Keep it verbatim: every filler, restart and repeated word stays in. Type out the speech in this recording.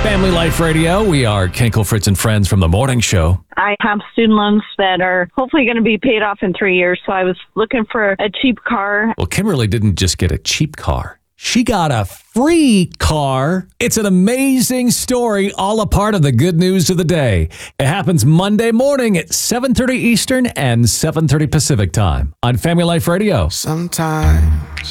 Family Life Radio. We are Kenkel, Fritz, and Friends from the morning show. I have student loans that are hopefully going to be paid off in three years, so I was looking for a cheap car. Well, Kimberly didn't just get a cheap car. She got a free car. It's an amazing story, all a part of the good news of the day. It happens Monday morning at seven thirty Eastern and seven thirty Pacific time on Family Life Radio. Sometimes